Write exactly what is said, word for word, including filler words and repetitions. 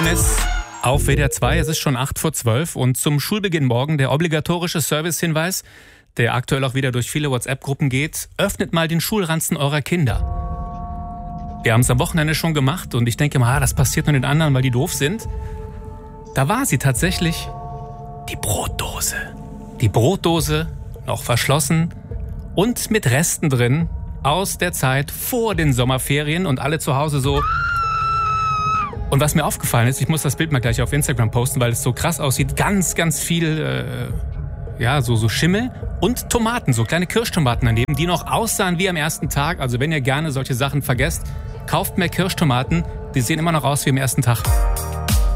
Tennis auf W D R zwei. Es ist schon acht vor zwölf und zum Schulbeginn morgen der obligatorische Servicehinweis, der aktuell auch wieder durch viele WhatsApp-Gruppen geht. Öffnet mal den Schulranzen eurer Kinder. Wir haben es am Wochenende schon gemacht und ich denke mal, das passiert nur den anderen, weil die doof sind. Da war sie tatsächlich, die Brotdose. Die Brotdose, noch verschlossen und mit Resten drin aus der Zeit vor den Sommerferien und alle zu Hause so. Und was mir aufgefallen ist, ich muss das Bild mal gleich auf Instagram posten, weil es so krass aussieht, ganz, ganz viel, äh, ja, so, so Schimmel und Tomaten, so kleine Kirschtomaten daneben, die noch aussahen wie am ersten Tag. Also wenn ihr gerne solche Sachen vergesst, kauft mehr Kirschtomaten, die sehen immer noch aus wie am ersten Tag.